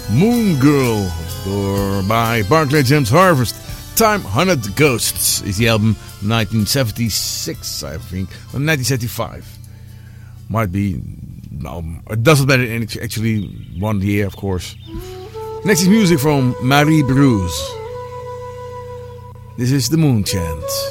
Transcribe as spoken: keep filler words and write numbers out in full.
Moon Girl door by Barclay James Harvest. Time Hundred Ghosts is the album nineteen seventy-six, I think, or nineteen seventy-five. Might be, no, it doesn't matter. Actually, one year, of course. Next is music from Marie Bruce. This is the Moon Chant.